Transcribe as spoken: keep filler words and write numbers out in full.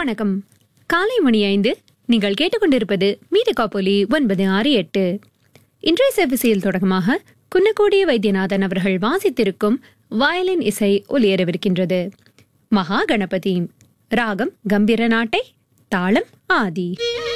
வணக்கம். காலை மணி ஐந்து. நீங்கள் கேட்டுக்கொண்டிருப்பது மீது காப்பொலி ஒன்பது ஆறு எட்டு. இன்றைய செவ்விசையில் தொடக்கமாக குன்னக்கோடி வைத்தியநாதன் அவர்கள் வாசித்திருக்கும் வயலின் இசை ஒலியரவிருக்கின்றது. மகா கணபதி. ராகம் கம்பீர நாட்டை, தாளம் ஆதி.